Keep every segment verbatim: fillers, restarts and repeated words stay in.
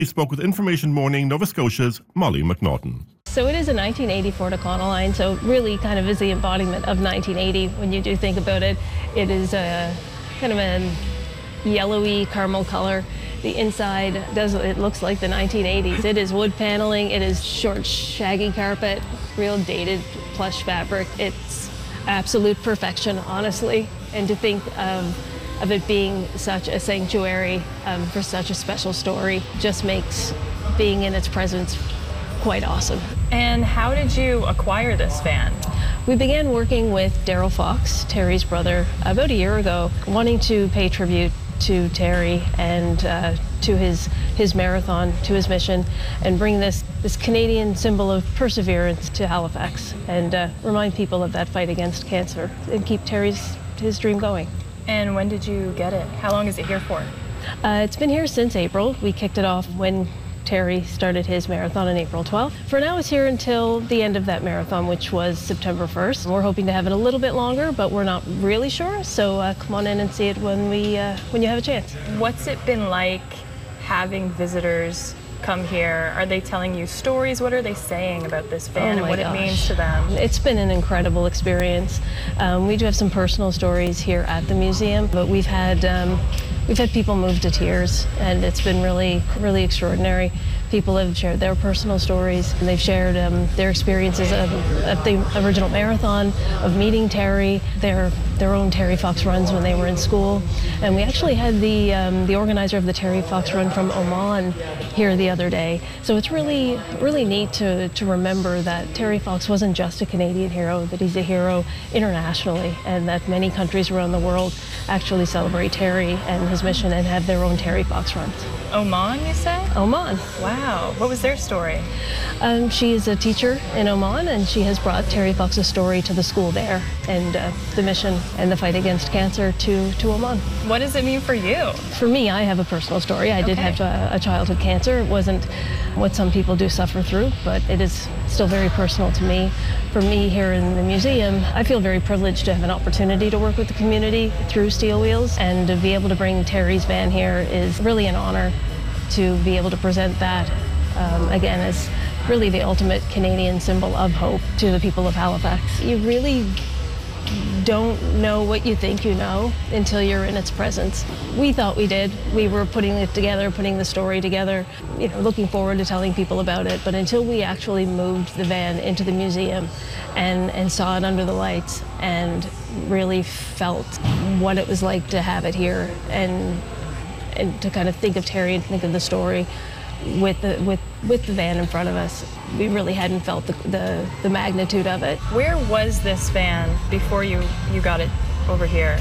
He spoke with Information Morning Nova Scotia's Molly McNaughton. So it is a nineteen eighty Ford Econoline, so really kind of is the embodiment of nineteen eighty when you do think about it. It is a kind of a yellowy caramel color. The inside does, it looks like the nineteen eighties. It is wood paneling, it is short shaggy carpet, real dated plush fabric. It's absolute perfection, honestly. And to think of of it being such a sanctuary um, for such a special story just makes being in its presence quite awesome. And how did you acquire this van? We began working with Daryl Fox, Terry's brother, about a year ago, wanting to pay tribute to Terry and uh, to his his marathon, to his mission, and bring this this Canadian symbol of perseverance to Halifax and uh, remind people of that fight against cancer and keep Terry's his dream going. And when did you get it? How long is it here for? Uh, it's been here since April. We kicked it off when Terry started his marathon on April twelfth. For now, it's here until the end of that marathon, which was September first. We're hoping to have it a little bit longer, but we're not really sure. So uh, come on in and see it when we uh, when you have a chance. What's it been like having visitors come here? Are they telling you stories? What are they saying about this van oh and what gosh. it means to them? It's been an incredible experience. Um, we do have some personal stories here at the museum, but we've had um, we've had people move to tears, and it's been really, really extraordinary. People have shared their personal stories, and they've shared um, their experiences of, of the original marathon, of meeting Terry, their their own Terry Fox runs when they were in school. And we actually had the um, the organizer of the Terry Fox run from Oman here the other day. So it's really, really neat to, to remember that Terry Fox wasn't just a Canadian hero, that he's a hero internationally, and that many countries around the world actually celebrate Terry and his mission and have their own Terry Fox runs. Oman, you say? Oman. Wow. What was their story? Um, she is a teacher in Oman, and she has brought Terry Fox's story to the school there and uh, the mission and the fight against cancer to, to Oman. What does it mean for you? For me, I have a personal story. I did Okay. have a, a childhood cancer. It wasn't what some people do suffer through, but it is still very personal to me. For me here in the museum, I feel very privileged to have an opportunity to work with the community through Steel Wheels, and to be able to bring Terry's van here is really an honor to be able to present that, um, again, as really the ultimate Canadian symbol of hope to the people of Halifax. You really don't know what you think you know until you're in its presence. We thought we did. We were putting it together, putting the story together, you know, looking forward to telling people about it. But until we actually moved the van into the museum and, and saw it under the lights and really felt what it was like to have it here, and and to kind of think of Terry and think of the story with the with with the van in front of us, we really hadn't felt the the, the magnitude of it. Where was this van before you, you got it over here?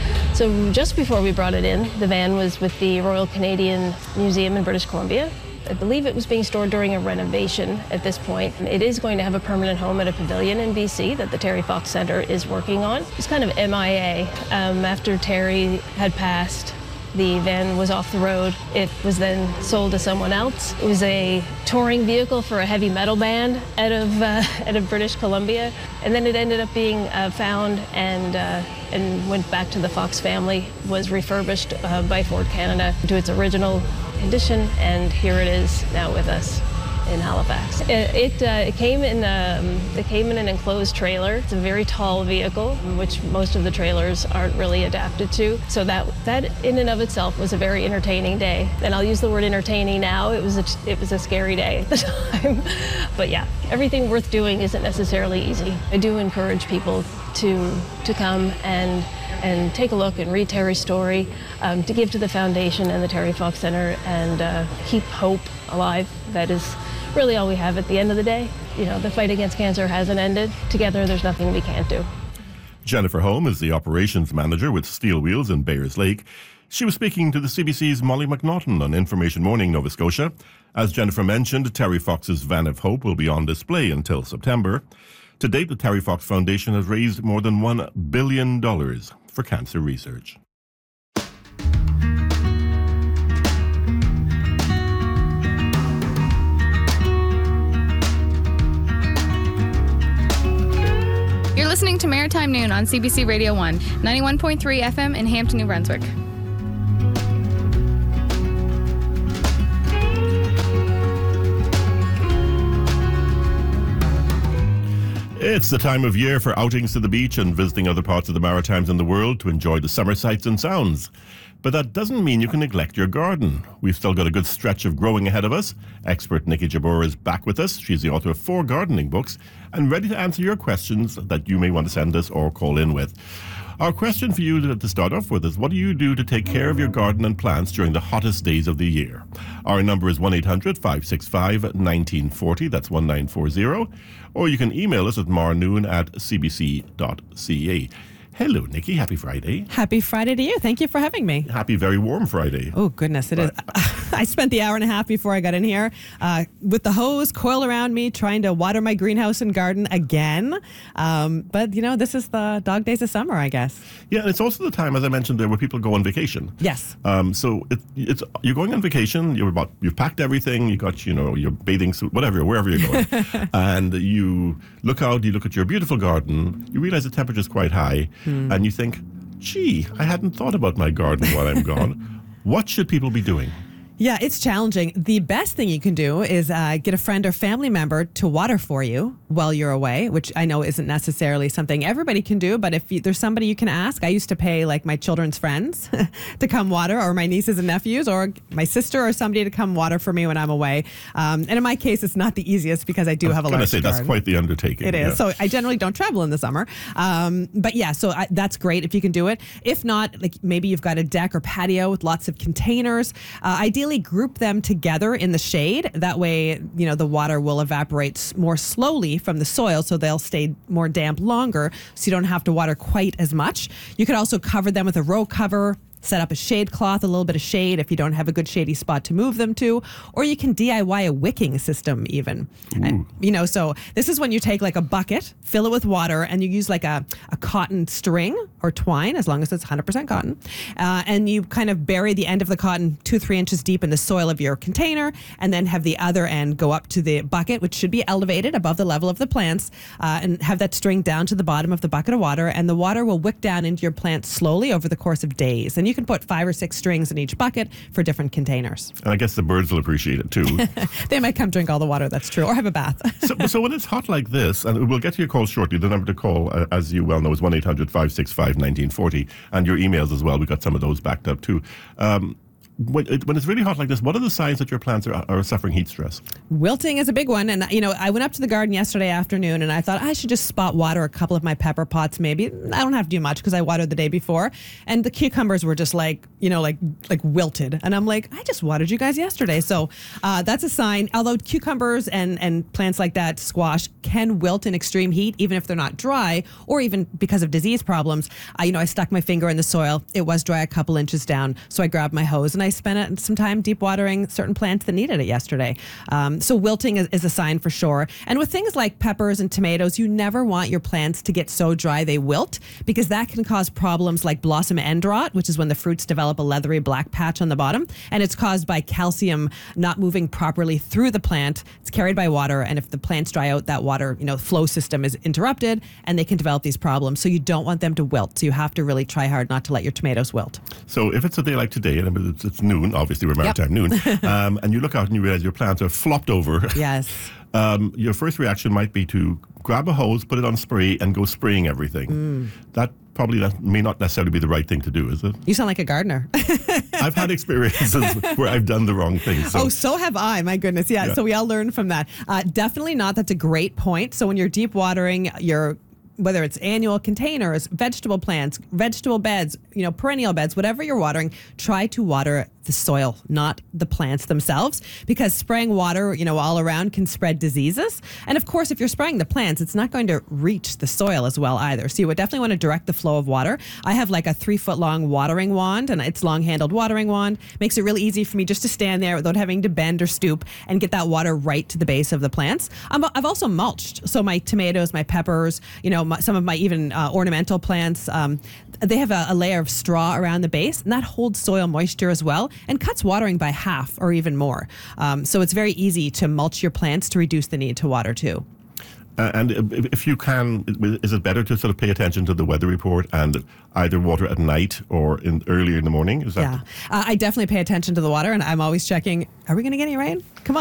So just before we brought it in, the van was with the Royal Canadian Museum in British Columbia. I believe it was being stored during a renovation at this point. It is going to have a permanent home at a pavilion in B C that the Terry Fox Centre is working on. It's kind of M I A. Um, after Terry had passed, the van was off the road. It was then sold to someone else. It was a touring vehicle for a heavy metal band out of uh, out of British Columbia, and then it ended up being uh, found and uh, and went back to the Fox family. Was refurbished uh, by Ford Canada to its original condition, and here it is now with us in Halifax. It it, uh, it came in um, it came in an enclosed trailer. It's a very tall vehicle, which most of the trailers aren't really adapted to. So that that in and of itself was a very entertaining day. And I'll use the word entertaining now. It was a, it was a scary day at the time. But yeah, everything worth doing isn't necessarily easy. I do encourage people to to come and and take a look and read Terry's story, um, to give to the foundation and the Terry Fox Centre, and uh, keep hope alive. That is really all we have at the end of the day. You know, the fight against cancer hasn't ended. Together, there's nothing we can't do. Jennifer Holm is the operations manager with Steel Wheels in Bayers Lake. She was speaking to the C B C's Molly McNaughton on Information Morning Nova Scotia. As Jennifer mentioned, Terry Fox's Van of Hope will be on display until September. To date, the Terry Fox Foundation has raised more than one billion dollars for cancer research. You're listening to Maritime Noon on C B C Radio one, ninety-one point three F M in Hampton, New Brunswick. It's the time of year for outings to the beach and visiting other parts of the Maritimes and the world to enjoy the summer sights and sounds. But that doesn't mean you can neglect your garden. We've still got a good stretch of growing ahead of us. Expert Nikki Jabbour is back with us. She's the author of four gardening books and ready to answer your questions that you may want to send us or call in with. Our question for you to start off with is, what do you do to take care of your garden and plants during the hottest days of the year? Our number is one eight hundred, five six five, one nine four zero. That's one nine four zero. Or you can email us at marnoon at c b c dot c a. Hello, Nikki. Happy Friday. Happy Friday to you. Thank you for having me. Happy very warm Friday. Oh, goodness, it is. I spent the hour and a half before I got in here uh, with the hose coiled around me, trying to water my greenhouse and garden again. Um, but, you know, this is the dog days of summer, I guess. Yeah, and it's also the time, as I mentioned there, where people go on vacation. Yes. Um, so it, it's you're going on vacation. You're about you've packed everything. You got you know your bathing suit, whatever, wherever you're going, and you look out. You look at your beautiful garden. You realize the temperature is quite high, hmm. and you think, "Gee, I hadn't thought about my garden while I'm gone." What should people be doing? Yeah, it's challenging. The best thing you can do is uh, get a friend or family member to water for you while you're away, which I know isn't necessarily something everybody can do, but if you, there's somebody you can ask. I used to pay like my children's friends to come water, or my nieces and nephews, or my sister or somebody to come water for me when I'm away. Um, and in my case, it's not the easiest because I do I have a large garden. I was going to say, garden. that's quite the undertaking. It is. Yeah. So I generally don't travel in the summer. Um, but yeah, so I, that's great if you can do it. If not, like maybe you've got a deck or patio with lots of containers. Uh, ideally, group them together in the shade. That way, you know, the water will evaporate more slowly from the soil, so they'll stay more damp longer, so you don't have to water quite as much. You could also cover them with a row cover. Set up a shade cloth, a little bit of shade if you don't have a good shady spot to move them to, or you can D I Y a wicking system even. And, you know, so this is when you take like a bucket, fill it with water, and you use like a, a cotton string or twine, as long as it's one hundred percent cotton, uh, and you kind of bury the end of the cotton two, three inches deep in the soil of your container, and then have the other end go up to the bucket, which should be elevated above the level of the plants, uh, and have that string down to the bottom of the bucket of water, and the water will wick down into your plants slowly over the course of days. And you You can put five or six strings in each bucket for different containers. And I guess the birds will appreciate it too. They might come drink all the water, that's true, or have a bath. so, so when it's hot like this, and we'll get to your calls shortly, the number to call, uh, as you well know, is one eight hundred, five six five, one nine four zero, and your emails as well. We've got some of those backed up too. Um, When, it, when it's really hot like this, what are the signs that your plants are, are suffering heat stress? Wilting is a big one. And, you know, I went up to the garden yesterday afternoon and I thought I should just spot water a couple of my pepper pots maybe. I don't have to do much because I watered the day before. And the cucumbers were just like, you know, like like wilted. And I'm like, I just watered you guys yesterday. So uh, that's a sign. Although cucumbers and, and plants like that, squash, can wilt in extreme heat, even if they're not dry, or even because of disease problems. I, you know, I stuck my finger in the soil. It was dry a couple inches down. So I grabbed my hose and I spent some time deep watering certain plants that needed it yesterday. Um, so wilting is, is a sign for sure. And with things like peppers and tomatoes, you never want your plants to get so dry they wilt, because that can cause problems like blossom end rot, which is when the fruits develop a leathery black patch on the bottom. And it's caused by calcium not moving properly through the plant. It's carried by water. And if the plants dry out, that water, you know, flow system is interrupted and they can develop these problems. So you don't want them to wilt. So you have to really try hard not to let your tomatoes wilt. So if it's a day like today, and it's, it's noon, obviously we're maritime noon, um, and you look out and you realize your plants are flopped over. Yes. um, your first reaction might be to grab a hose, put it on spray, and go spraying everything. Mm. That probably not, may not necessarily be the right thing to do, is it? You sound like a gardener. I've had experiences where I've done the wrong thing. So. Oh, so have I. My goodness. Yeah, yeah. So we all learn from that. Uh, definitely not. That's a great point. So when you're deep watering your, whether it's annual containers, vegetable plants, vegetable beds, you know, perennial beds, whatever you're watering, try to water the soil, not the plants themselves, because spraying water, you know, all around can spread diseases. And of course, if you're spraying the plants, it's not going to reach the soil as well either. So you would definitely want to direct the flow of water. I have like a three foot long watering wand, and it's long handled watering wand. Makes it really easy for me just to stand there without having to bend or stoop and get that water right to the base of the plants. I'm, I've also mulched. So my tomatoes, my peppers, you know, my, some of my even uh, ornamental plants, um, they have a, a layer of straw around the base, and that holds soil moisture as well and cuts watering by half or even more. Um, so it's very easy to mulch your plants to reduce the need to water too. Uh, and if you can, is it better to sort of pay attention to the weather report and either water at night or in earlier in the morning? Is that? Yeah, uh, I definitely pay attention to the water, and I'm always checking, are we going to get any rain? Come on.